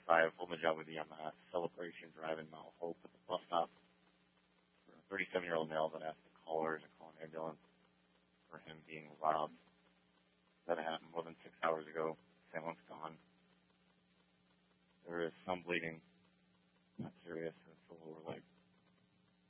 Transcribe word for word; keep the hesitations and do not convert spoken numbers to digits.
sixty-five, holding a job with the Yamaha Celebration Drive in Mount Hope at the bus stop for a thirty-seven-year-old male that asked the callers to call an ambulance for him being robbed. That happened more than six hours ago. Assailant's gone. There is some bleeding, not serious, in the lower leg.